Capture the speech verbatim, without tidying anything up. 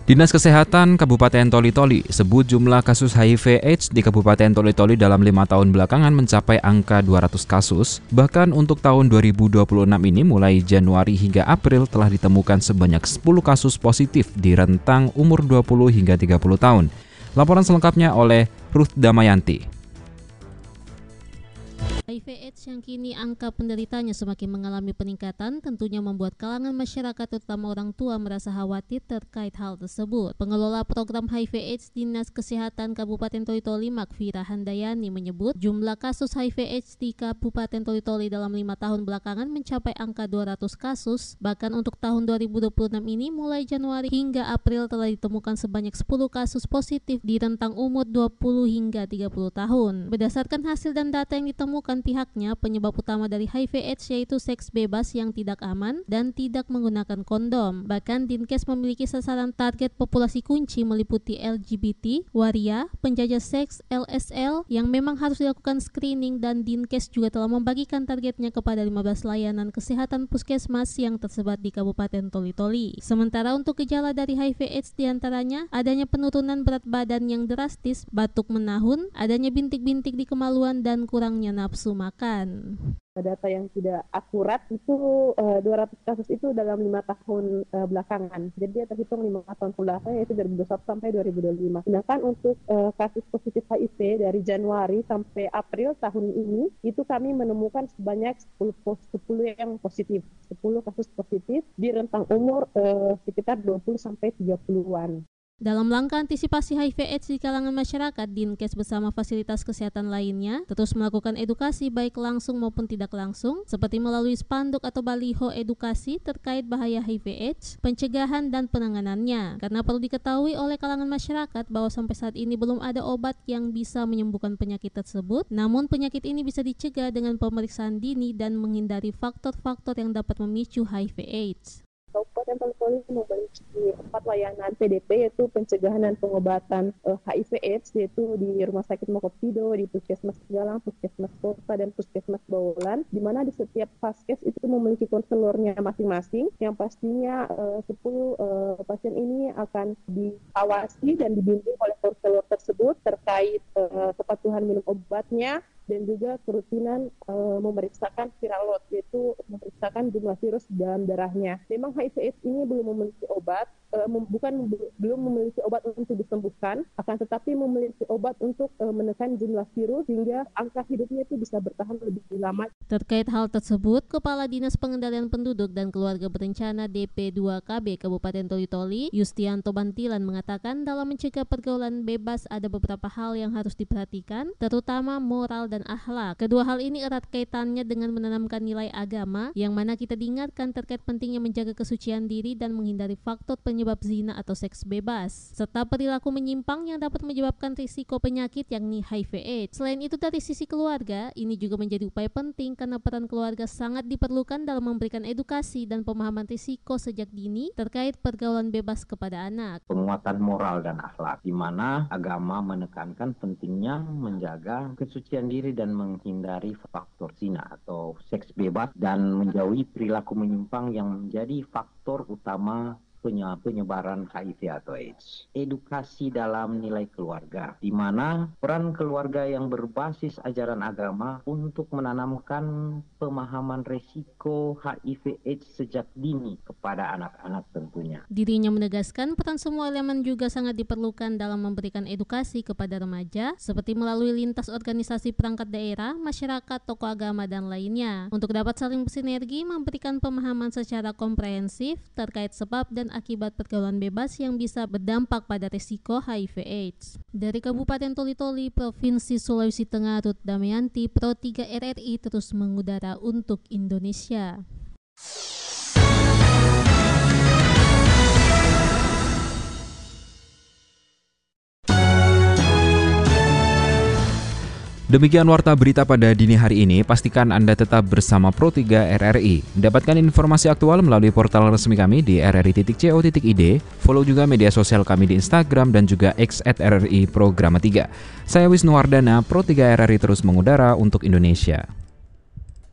Dinas Kesehatan Kabupaten Toli-Toli sebut jumlah kasus H I V AIDS di Kabupaten Toli-Toli dalam lima tahun belakangan mencapai angka dua ratus kasus. Bahkan untuk tahun dua ribu dua puluh enam ini mulai Januari hingga April telah ditemukan sebanyak sepuluh kasus positif di rentang umur dua puluh hingga tiga puluh tahun. Laporan selengkapnya oleh Ruth Damayanti. H I V AIDS yang kini angka penderitanya semakin mengalami peningkatan tentunya membuat kalangan masyarakat terutama orang tua merasa khawatir terkait hal tersebut. Pengelola program H I V AIDS Dinas Kesehatan Kabupaten Toli-Toli Makfira Handayani menyebut jumlah kasus H I V AIDS di Kabupaten Toli-Toli dalam lima tahun belakangan mencapai angka dua ratus kasus. Bahkan untuk tahun dua ribu dua puluh enam ini mulai Januari hingga April telah ditemukan sebanyak sepuluh kasus positif di rentang umur dua puluh hingga tiga puluh tahun. Berdasarkan hasil dan data yang ditemukan pihaknya, penyebab utama dari H I V AIDS yaitu seks bebas yang tidak aman dan tidak menggunakan kondom. Bahkan Dinkes memiliki sasaran target populasi kunci meliputi L G B T, waria, penjajah seks, L S L yang memang harus dilakukan screening, dan Dinkes juga telah membagikan targetnya kepada lima belas layanan kesehatan puskesmas yang tersebar di Kabupaten Toli-Toli. Sementara untuk gejala dari H I V AIDS diantaranya adanya penurunan berat badan yang drastis, batuk menahun, adanya bintik-bintik di kemaluan, dan kurangnya nafsu makan. Data yang tidak akurat itu uh, dua ratus kasus itu dalam lima tahun uh, belakangan. Jadi dia terhitung lima tahun belakangan, yaitu dari dua ribu dua puluh satu sampai dua ribu dua puluh lima. Sedangkan untuk uh, kasus positif H I V dari Januari sampai April tahun ini itu kami menemukan sebanyak sepuluh yang positif, sepuluh kasus positif di rentang umur uh, sekitar dua puluh sampai tiga puluhan. Dalam langkah antisipasi H I V AIDS di kalangan masyarakat, Dinkes bersama fasilitas kesehatan lainnya terus melakukan edukasi baik langsung maupun tidak langsung, seperti melalui spanduk atau baliho edukasi terkait bahaya H I V AIDS, pencegahan dan penanganannya. Karena perlu diketahui oleh kalangan masyarakat bahwa sampai saat ini belum ada obat yang bisa menyembuhkan penyakit tersebut, namun penyakit ini bisa dicegah dengan pemeriksaan dini dan menghindari faktor-faktor yang dapat memicu H I V AIDS. Kabupaten Toli-Toli memiliki empat layanan P D P, yaitu pencegahan dan pengobatan uh, H I V AIDS, yaitu di Rumah Sakit Mokopido, di Puskesmas Galang, Puskesmas Kota, dan Puskesmas Baulan, di mana di setiap paskes itu memiliki konselornya masing-masing, yang pastinya uh, sepuluh uh, pasien ini akan diawasi dan dibimbing oleh konselor tersebut terkait uh, kepatuhan minum obatnya, dan juga kerutinan uh, memeriksakan viral load, yaitu memeriksakan jumlah virus dalam darahnya. Memang H I V AIDS ini belum memiliki obat, uh, mem- bukan belum memiliki obat untuk disembuhkan, akan tetapi memiliki obat untuk uh, menekan jumlah virus sehingga angka hidupnya itu bisa bertahan lebih lama. Terkait hal tersebut, Kepala Dinas Pengendalian Penduduk dan Keluarga Berencana D P dua K B Kabupaten Toli-Toli, Yustianto Bantilan mengatakan dalam mencegah pergaulan bebas ada beberapa hal yang harus diperhatikan, terutama moral dan akhlak. Kedua hal ini erat kaitannya dengan menanamkan nilai agama, yang mana kita diingatkan terkait pentingnya menjaga kesucian diri dan menghindari faktor penyebab zina atau seks bebas, serta perilaku menyimpang yang dapat menyebabkan risiko penyakit yakni H I V AIDS. Selain itu, dari sisi keluarga, ini juga menjadi upaya penting karena peran keluarga sangat diperlukan dalam memberikan edukasi dan pemahaman risiko sejak dini terkait pergaulan bebas kepada anak. Penguatan moral dan akhlak, di mana agama menekankan pentingnya menjaga kesucian diri dan menghindari faktor zina atau seks bebas dan menjauhi perilaku menyimpang yang menjadi faktor utama penyebaran H I V atau AIDS. Edukasi dalam nilai keluarga, di mana peran keluarga yang berbasis ajaran agama untuk menanamkan pemahaman resiko H I V AIDS sejak dini kepada anak-anak tentunya. Dirinya menegaskan peran semua elemen juga sangat diperlukan dalam memberikan edukasi kepada remaja, seperti melalui lintas organisasi perangkat daerah, masyarakat, tokoh agama, dan lainnya, untuk dapat saling bersinergi memberikan pemahaman secara komprehensif terkait sebab dan akibat pergaulan bebas yang bisa berdampak pada risiko H I V AIDS. Dari Kabupaten Toli-Toli, Provinsi Sulawesi Tengah, Ruth Damayanti, Pro tiga R R I terus mengudara untuk Indonesia. Demikian warta berita pada dini hari ini. Pastikan Anda tetap bersama Pro tiga R R I. Dapatkan informasi aktual melalui portal resmi kami di r r i titik co titik i d. Follow juga media sosial kami di Instagram dan juga X at R R I Programa tiga. Saya Wisnu Wardana, Pro tiga R R I terus mengudara untuk Indonesia.